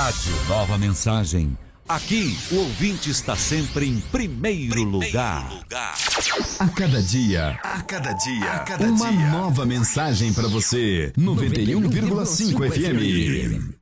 Rádio Nova Mensagem. Aqui, o ouvinte está sempre em primeiro lugar. A cada dia, uma nova mensagem para você. 91,5 FM.